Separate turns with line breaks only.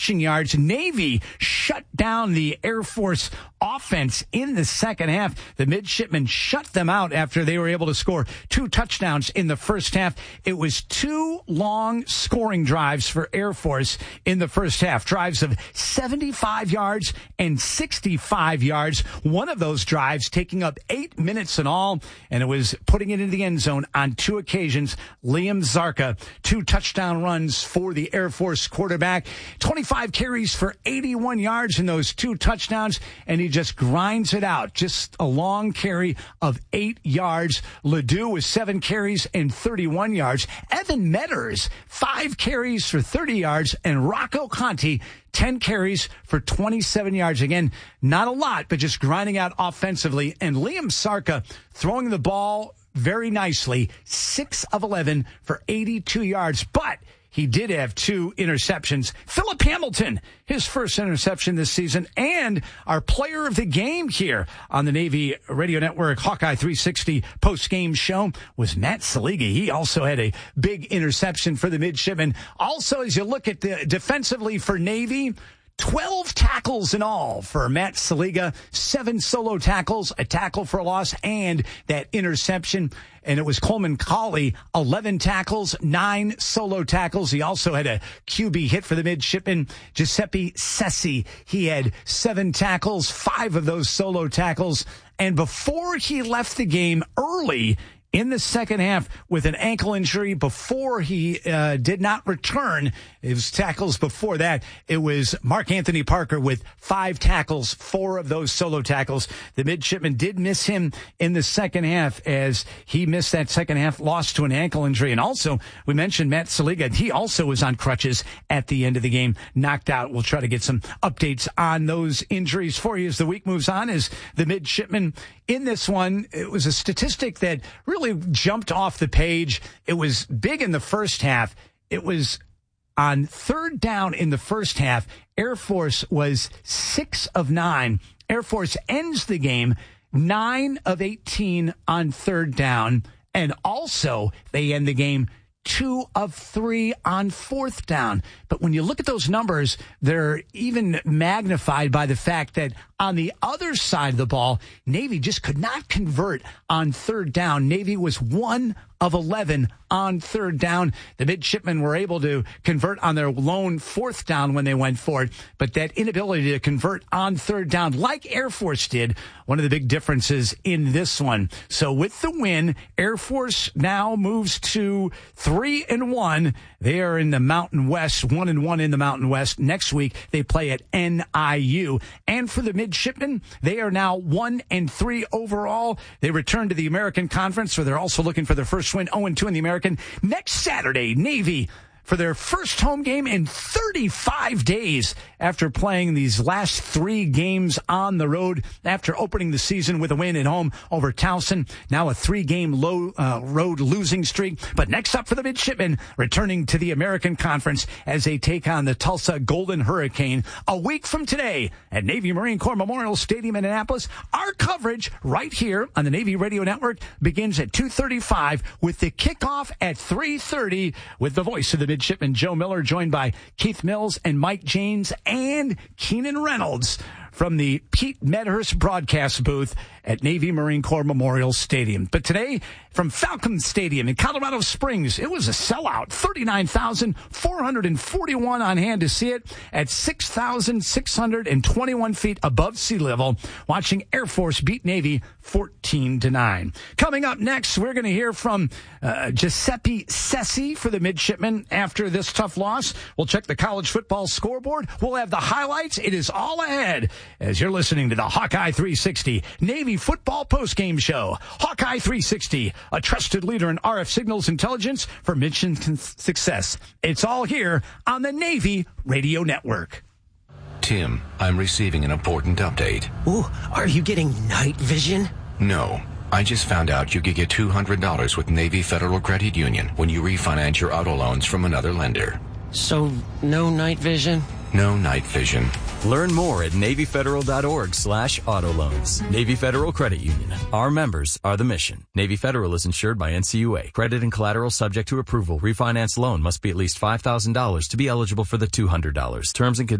rushing yards. Navy shut down the Air Force offense in the second half. The midshipmen shut them out after they were able to score 2 touchdowns in the first half. It was 2 long scoring drives for Air Force in the first half. Drives of 75 yards and 65 yards. One of those drives taking up 8 minutes in all, and it was putting it into the end zone on 2 occasions. Liam Zarka, 2 touchdown runs for the Air Force quarterback. 25 carries for 81 yards in those 2 touchdowns, and he just grinds it out. Just a long carry of 8 yards. Ledoux with 7 carries and 31 yards. Evan Metters, 5 carries for 30 yards, and Rocco Conti, 10 carries for 27 yards. Again, not a lot, but just grinding out offensively. And Liam Zarka throwing the ball very nicely, 6 of 11 for 82 yards. But he did have 2 interceptions. Philip Hamilton, his first interception this season, and our player of the game here on the Navy Radio Network Hawkeye 360 post-game show was Matt Saliga. He also had a big interception for the midshipmen. Also, as you look at the defensively for Navy, 12 tackles in all for Matt Saliga, 7 solo tackles, a tackle for a loss, and that interception. And it was Coleman Colley, 11 tackles, 9 solo tackles. He also had a QB hit for the midshipman, Giuseppe Sessi. He had 7 tackles, 5 of those solo tackles. And before he left the game early in the second half with an ankle injury, before he did not return his tackles before that, it was Mark Anthony Parker with 5 tackles, 4 of those solo tackles. The midshipman did miss him in the second half as he missed that second half, lost to an ankle injury. And also, we mentioned Matt Saliga. He also was on crutches at the end of the game, knocked out. We'll try to get some updates on those injuries for you as the week moves on. As the midshipman in this one, it was a statistic that really jumped off the page. It was big in the first half. It was on 3rd down in the first half. Air Force was 6 of 9. Air Force ends the game 9 of 18 on 3rd down. And also they end the game 2 of 3 on 4th down. But when you look at those numbers, they're even magnified by the fact that on the other side of the ball, Navy just could not convert on 3rd down. Navy was 1 of 11 on 3rd down. The midshipmen were able to convert on their lone 4th down when they went for it, but that inability to convert on 3rd down, like Air Force did, one of the big differences in this one. So with the win, Air Force now moves to 3-1. They are in the Mountain West, 1-1 in the Mountain West. Next week, they play at NIU. And for the midshipmen, they are now 1-3 overall. They return to the American Conference, where they're also looking for their first win, 0-2 in the American. Next Saturday, Navy, for their first home game in 35 days after playing these last 3 games on the road, after opening the season with a win at home over Towson. Now a 3-game road losing streak. But next up for the midshipmen, returning to the American Conference as they take on the Tulsa Golden Hurricane a week from today at Navy Marine Corps Memorial Stadium in Annapolis. Our coverage right here on the Navy Radio Network begins at 2:35 with the kickoff at 3:30 with the voice of the midshipman Joe Miller, joined by Keith Mills and Mike James and Keenan Reynolds from the Pete Medhurst broadcast booth at Navy Marine Corps Memorial Stadium. But today, from Falcon Stadium in Colorado Springs, it was a sellout. 39,441 on hand to see it at 6,621 feet above sea level, watching Air Force beat Navy 14-9. Coming up next, we're going to hear from Giuseppe Sessi for the midshipmen after this tough loss. We'll check the college football scoreboard. We'll have the highlights. It is all ahead as you're listening to the Hawkeye 360 Navy football postgame show. Hawkeye 360, a trusted leader in RF signals intelligence for mission success. It's all here on the Navy Radio Network.
Tim, I'm receiving an important update.
Ooh, are you getting night vision?
No. I just found out you could get $200 with Navy Federal Credit Union when you refinance your auto loans from another lender.
So, no night vision?
No night vision.
Learn more at NavyFederal.org/auto loans. Navy Federal Credit Union. Our members are the mission. Navy Federal is insured by NCUA. Credit and collateral subject to approval. Refinance loan must be at least $5,000 to be eligible for the $200. Terms and conditions